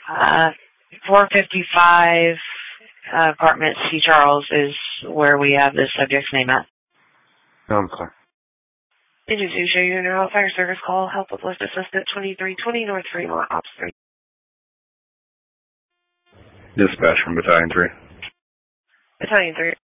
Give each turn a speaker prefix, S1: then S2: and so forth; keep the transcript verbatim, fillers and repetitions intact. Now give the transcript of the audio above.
S1: Uh, four fifty-five uh, apartment C. Charles is where we have the subject's name at.
S2: No, I'm clear.
S1: Agency show you your fire service call. Help with lift assistant twenty-three twenty North Fremont, Ops three.
S2: Dispatch from Battalion three.
S1: Battalion three.